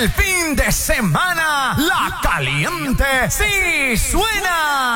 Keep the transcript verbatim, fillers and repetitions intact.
el fin de semana, La Caliente sí suena.